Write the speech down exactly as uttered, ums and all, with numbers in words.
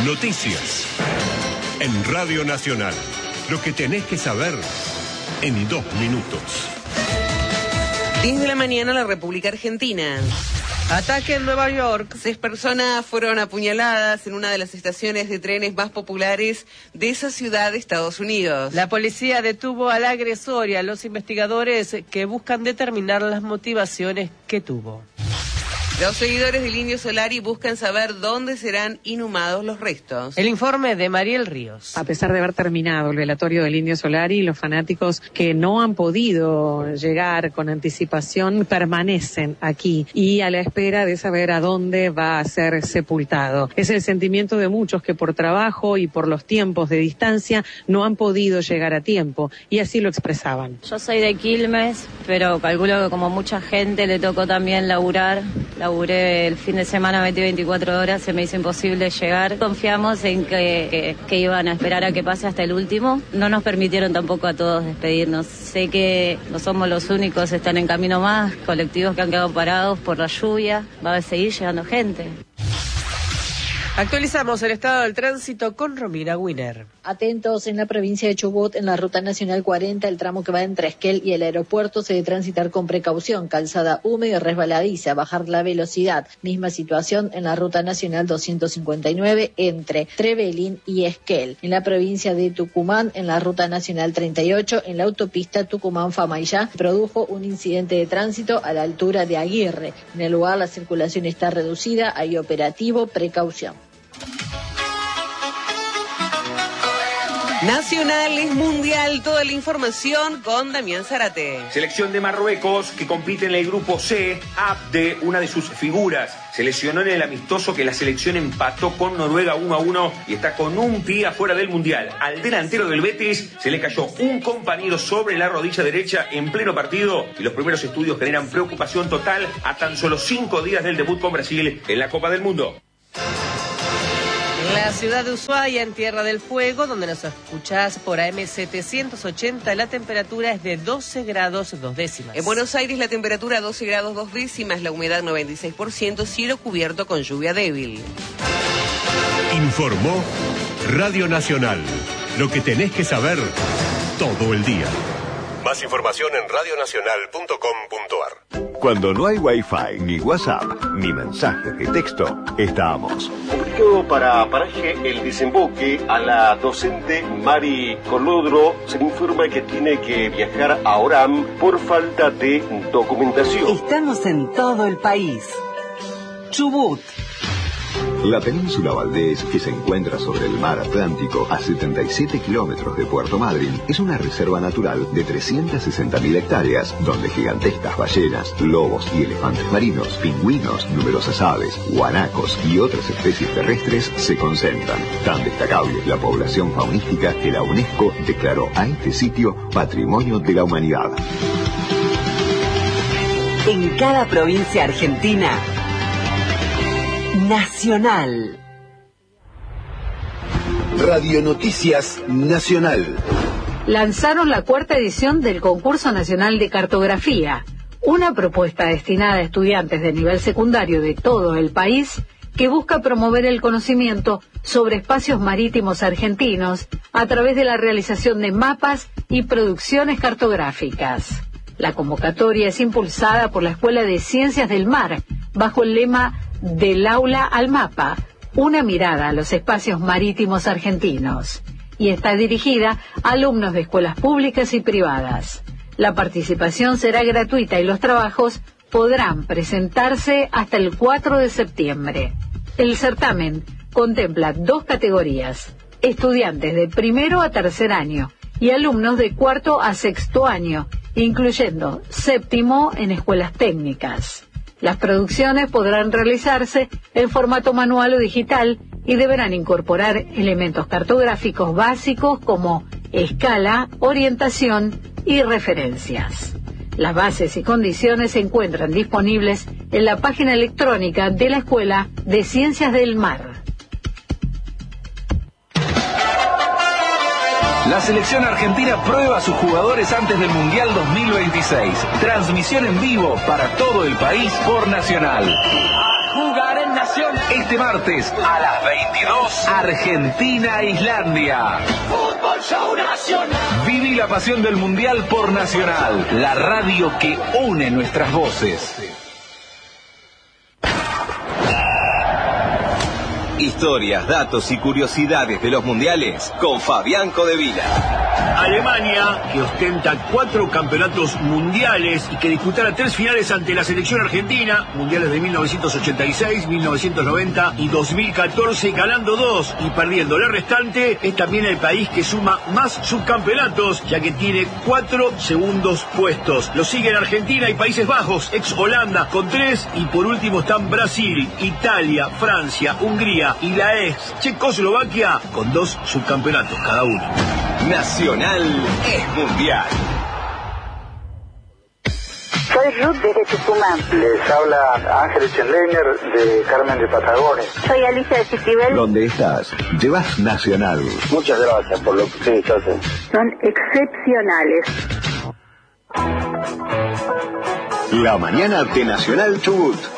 Noticias. En Radio Nacional. Lo que tenés que saber en dos minutos. diez de la mañana en la República Argentina. Ataque en Nueva York. Seis personas fueron apuñaladas en una de las estaciones de trenes más populares de esa ciudad de Estados Unidos. La policía detuvo al agresor y a los investigadores que buscan determinar las motivaciones que tuvo. Los seguidores del Indio Solari buscan saber dónde serán inhumados los restos. El informe de Mariel Ríos. A pesar de haber terminado el velatorio del Indio Solari, los fanáticos que no han podido llegar con anticipación permanecen aquí y a la espera de saber a dónde va a ser sepultado. Es el sentimiento de muchos que por trabajo y por los tiempos de distancia no han podido llegar a tiempo y así lo expresaban. Yo soy de Quilmes, pero calculo que como mucha gente le tocó también laburar. Laburé el fin de semana, metí veinticuatro horas, se me hizo imposible llegar. Confiamos en que, que, que iban a esperar a que pase hasta el último. No nos permitieron tampoco a todos despedirnos. Sé que no somos los únicos, están en camino más, colectivos que han quedado parados por la lluvia. Va a seguir llegando gente. Actualizamos el estado del tránsito con Romina Winer. Atentos en la provincia de Chubut, en la ruta nacional cuarenta, el tramo que va entre Esquel y el aeropuerto se debe transitar con precaución, calzada húmeda y resbaladiza, bajar la velocidad. Misma situación en la ruta nacional doscientos cincuenta y nueve entre Trevelin y Esquel. En la provincia de Tucumán, en la ruta nacional treinta y ocho, en la autopista Tucumán-Famaillá, produjo un incidente de tránsito a la altura de Aguirre. En el lugar la circulación está reducida, hay operativo, precaución. Nacional es mundial, toda la información con Damián Zárate. Selección de Marruecos que compite en el grupo C. Abde, una de sus figuras, se lesionó en el amistoso que la selección empató con Noruega uno a uno y está con un pie afuera del mundial. Al delantero del Betis se le cayó un compañero sobre la rodilla derecha en pleno partido y los primeros estudios generan preocupación total a tan solo cinco días del debut con Brasil en la Copa del Mundo. En la ciudad de Ushuaia, en Tierra del Fuego, donde nos escuchás por A M setecientos ochenta, la temperatura es de doce grados dos décimas. En Buenos Aires la temperatura doce grados dos décimas, la humedad noventa y seis por ciento, cielo cubierto con lluvia débil. Informó Radio Nacional. Lo que tenés que saber todo el día. Más información en radio nacional punto com punto ar. Cuando no hay Wi-Fi, ni WhatsApp, ni mensajes de texto, estamos. Comunicado para Paraje El Desemboque, a la docente Mari Colodro se le informa que tiene que viajar a Orán por falta de documentación. Estamos en todo el país. Chubut. La península Valdés, que se encuentra sobre el mar Atlántico a setenta y siete kilómetros de Puerto Madryn, es una reserva natural de trescientas sesenta mil hectáreas, donde gigantescas ballenas, lobos y elefantes marinos, pingüinos, numerosas aves, guanacos y otras especies terrestres se concentran. Tan destacable es la población faunística que la UNESCO declaró a este sitio Patrimonio de la Humanidad. En cada provincia argentina, Nacional. Radio Noticias Nacional. Lanzaron la cuarta edición del Concurso Nacional de Cartografía, una propuesta destinada a estudiantes de nivel secundario de todo el país que busca promover el conocimiento sobre espacios marítimos argentinos a través de la realización de mapas y producciones cartográficas. La convocatoria es impulsada por la Escuela de Ciencias del Mar, bajo el lema Del aula al mapa, una mirada a los espacios marítimos argentinos, y está dirigida a alumnos de escuelas públicas y privadas. La participación será gratuita y los trabajos podrán presentarse hasta el cuatro de septiembre. El certamen contempla dos categorías: estudiantes de primero a tercer año y alumnos de cuarto a sexto año, incluyendo séptimo en escuelas técnicas. Las producciones podrán realizarse en formato manual o digital y deberán incorporar elementos cartográficos básicos como escala, orientación y referencias. Las bases y condiciones se encuentran disponibles en la página electrónica de la Escuela de Ciencias del Mar. La selección argentina prueba a sus jugadores antes del Mundial dos mil veintiséis. Transmisión en vivo para todo el país por Nacional. A jugar en Nacional. Nación este martes a las veintidós, Argentina-Islandia. Fútbol Show Nacional. Viví la pasión del Mundial por Nacional, la radio que une nuestras voces. Historias, datos y curiosidades de los mundiales con Fabián Codevila. Alemania, que ostenta cuatro campeonatos mundiales y que disputará tres finales ante la selección argentina, mundiales de mil novecientos ochenta y seis, mil novecientos noventa y dos mil catorce, ganando dos y perdiendo la restante, es también el país que suma más subcampeonatos, ya que tiene cuatro segundos puestos. Lo siguen Argentina y Países Bajos, ex Holanda, con tres, y por último están Brasil, Italia, Francia, Hungría y la ex Checoslovaquia, con dos subcampeonatos cada uno. Nacional es mundial. Soy Ruth desde Tucumán. Les habla Ángel Schenleiner de Carmen de Patagones. Soy Alicia de Citibel. ¿Dónde estás? Llevas Nacional. Muchas gracias por lo que ustedes hacen. Son excepcionales. La mañana de Nacional Chubut.